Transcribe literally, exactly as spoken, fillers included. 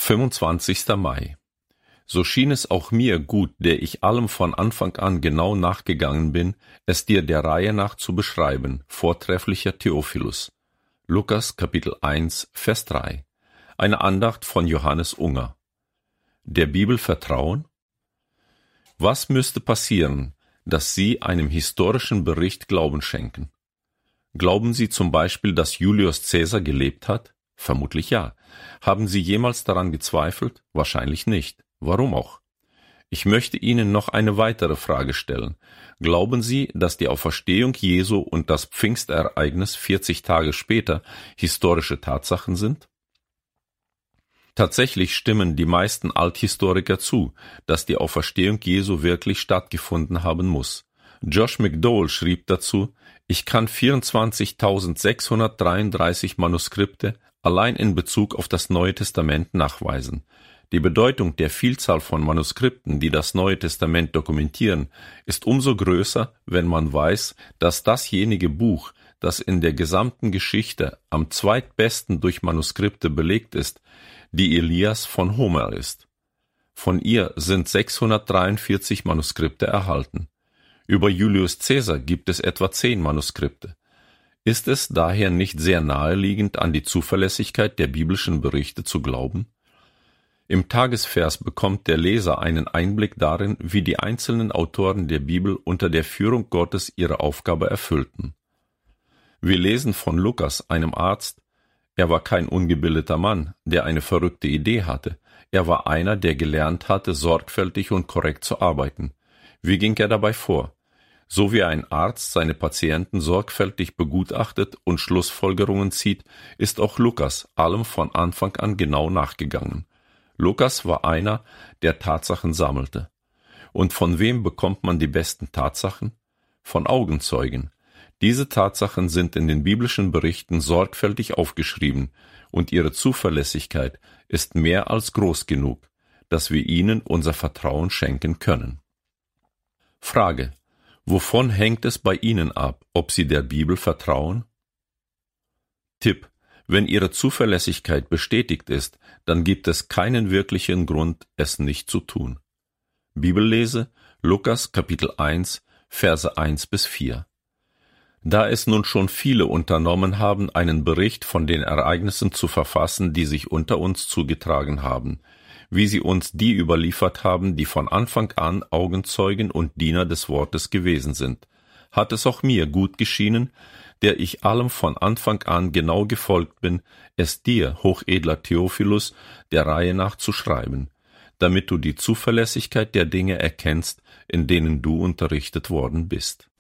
fünfundzwanzigster Mai. So schien es auch mir gut, der ich allem von Anfang an genau nachgegangen bin, es dir der Reihe nach zu beschreiben, vortrefflicher Theophilus. Lukas Kapitel eins, Vers drei. Eine Andacht von Johannes Unger. Der Bibel vertrauen? Was müsste passieren, dass Sie einem historischen Bericht Glauben schenken? Glauben Sie zum Beispiel, dass Julius Caesar gelebt hat? Vermutlich ja. Haben Sie jemals daran gezweifelt? Wahrscheinlich nicht. Warum auch? Ich möchte Ihnen noch eine weitere Frage stellen. Glauben Sie, dass die Auferstehung Jesu und das Pfingstereignis vierzig Tage später historische Tatsachen sind? Tatsächlich stimmen die meisten Althistoriker zu, dass die Auferstehung Jesu wirklich stattgefunden haben muss. Josh McDowell schrieb dazu: Ich kann vierundzwanzigtausendsechshundertdreiunddreißig Manuskripte allein in Bezug auf das Neue Testament nachweisen. Die Bedeutung der Vielzahl von Manuskripten, die das Neue Testament dokumentieren, ist umso größer, wenn man weiß, dass dasjenige Buch, das in der gesamten Geschichte am zweitbesten durch Manuskripte belegt ist, die Ilias von Homer ist. Von ihr sind sechshundertdreiundvierzig Manuskripte erhalten. Über Julius Caesar gibt es etwa zehn Manuskripte. Ist es daher nicht sehr naheliegend, an die Zuverlässigkeit der biblischen Berichte zu glauben? Im Tagesvers bekommt der Leser einen Einblick darin, wie die einzelnen Autoren der Bibel unter der Führung Gottes ihre Aufgabe erfüllten. Wir lesen von Lukas, einem Arzt: Er war kein ungebildeter Mann, der eine verrückte Idee hatte. Er war einer, der gelernt hatte, sorgfältig und korrekt zu arbeiten. Wie ging er dabei vor? So wie ein Arzt seine Patienten sorgfältig begutachtet und Schlussfolgerungen zieht, ist auch Lukas allem von Anfang an genau nachgegangen. Lukas war einer, der Tatsachen sammelte. Und von wem bekommt man die besten Tatsachen? Von Augenzeugen. Diese Tatsachen sind in den biblischen Berichten sorgfältig aufgeschrieben, und ihre Zuverlässigkeit ist mehr als groß genug, dass wir ihnen unser Vertrauen schenken können. Frage: Wovon hängt es bei Ihnen ab, ob Sie der Bibel vertrauen? Tipp: Wenn Ihre Zuverlässigkeit bestätigt ist, dann gibt es keinen wirklichen Grund, es nicht zu tun. Bibellese: Lukas Kapitel eins, Verse eins bis vier. Da es nun schon viele unternommen haben, einen Bericht von den Ereignissen zu verfassen, die sich unter uns zugetragen haben, wie sie uns die überliefert haben, die von Anfang an Augenzeugen und Diener des Wortes gewesen sind, hat es auch mir gut geschienen, der ich allem von Anfang an genau gefolgt bin, es dir, hochedler Theophilus, der Reihe nach zu schreiben, damit du die Zuverlässigkeit der Dinge erkennst, in denen du unterrichtet worden bist.